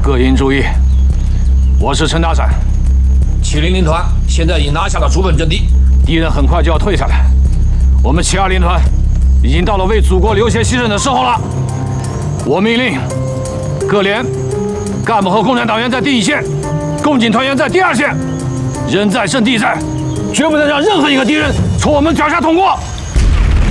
各营注意，我是陈大闪。 700兵团现在已拿下了主本阵地， 敌人很快就要退下来。我们72兵团已经到了为祖国流血牺牲的时候了。我命令各连干部和共产党员在第一线，共警团员在第2线，人在胜地在，绝不能让任何一个敌人从我们脚下通过。